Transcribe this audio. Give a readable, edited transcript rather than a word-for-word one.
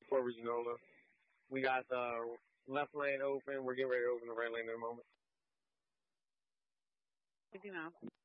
for Reginola. We got the left lane open. We're getting ready to open the right lane in a moment. Good to know.